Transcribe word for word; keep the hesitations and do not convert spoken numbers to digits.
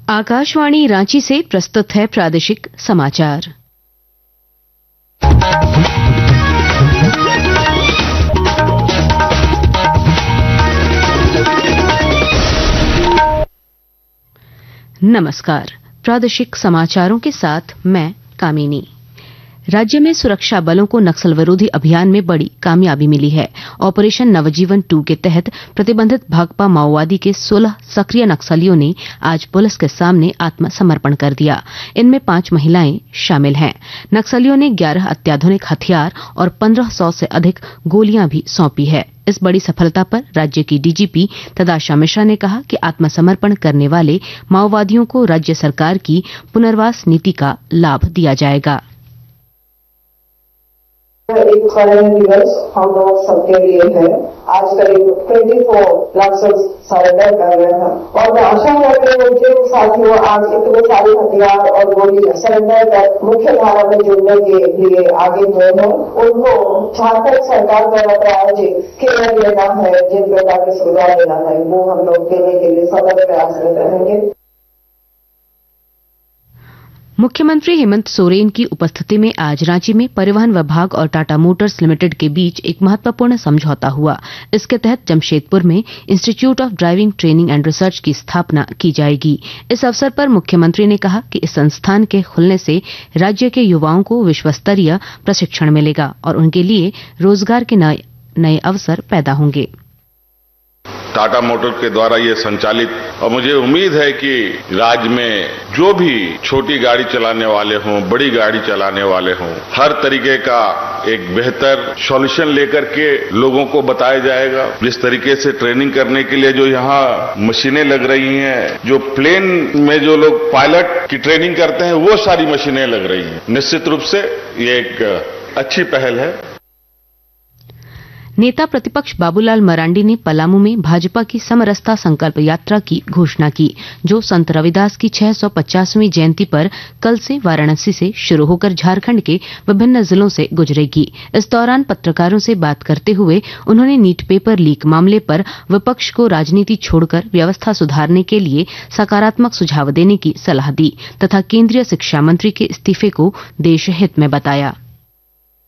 आकाशवाणी रांची से प्रस्तुत है प्रादेशिक समाचार। नमस्कार, प्रादेशिक समाचारों के साथ मैं कामिनी। राज्य में सुरक्षा बलों को नक्सल विरोधी अभियान में बड़ी कामयाबी मिली है। ऑपरेशन नवजीवन टू के तहत प्रतिबंधित भाकपा माओवादी के सोलह सक्रिय नक्सलियों ने आज पुलिस के सामने आत्मसमर्पण कर दिया। इनमें पांच महिलाएं शामिल हैं। नक्सलियों ने ग्यारह अत्याधुनिक हथियार और पंद्रह सौ से अधिक गोलियां भी सौंपी है। इस बड़ी सफलता पर राज्य की डीजीपी तदाशा मिश्रा ने कहा कि आत्मसमर्पण करने वाले माओवादियों को राज्य सरकार की पुनर्वास नीति का लाभ दिया जाएगा। एक स्वर्ण दिवस हम लोग सबके लिए है। आज करीब चौबीस लाख सरेंडर कर रहे हैं और मैं आशा करती हूँ कि साथियों आज इतने सारे हथियार और गोली सरेंडर कर मुख्य धारा में जुड़ने के लिए आगे हुए हैं। उनको झारखंड सरकार द्वारा प्रायोजित केयर लेना है, जिन प्रकार की सुविधा लेना है वो हम लोग देने के लिए सतत प्रयासरत रहेंगे। मुख्यमंत्री हेमंत सोरेन की उपस्थिति में आज रांची में परिवहन विभाग और टाटा मोटर्स लिमिटेड के बीच एक महत्वपूर्ण समझौता हुआ। इसके तहत जमशेदपुर में institute of driving training and research की स्थापना की जाएगी। इस अवसर पर मुख्यमंत्री ने कहा कि इस संस्थान के खुलने से राज्य के युवाओं को विश्वस्तरीय प्रशिक्षण मिलेगा और उनके लिए रोजगार के नए नए अवसर पैदा होंगे। टाटा मोटर के द्वारा ये संचालित, और मुझे उम्मीद है कि राज्य में जो भी छोटी गाड़ी चलाने वाले हों, बड़ी गाड़ी चलाने वाले हों, हर तरीके का एक बेहतर सॉल्यूशन लेकर के लोगों को बताया जाएगा। जिस तरीके से ट्रेनिंग करने के लिए जो यहाँ मशीनें लग रही हैं, जो प्लेन में जो लोग पायलट की ट्रेनिंग करते हैं वो सारी मशीनें लग रही हैं। निश्चित रूप से ये एक अच्छी पहल है। नेता प्रतिपक्ष बाबूलाल मरांडी ने पलामू में भाजपा की समरसता संकल्प यात्रा की घोषणा की, जो संत रविदास की छह सौ पचासवीं जयंती पर कल से वाराणसी से शुरू होकर झारखंड के विभिन्न जिलों से गुजरेगी। इस दौरान पत्रकारों से बात करते हुए उन्होंने नीट पेपर लीक मामले पर विपक्ष को राजनीति छोड़कर व्यवस्था सुधारने के लिए सकारात्मक सुझाव देने की सलाह दी तथा केंद्रीय शिक्षा मंत्री के इस्तीफे को देश हित में बताया।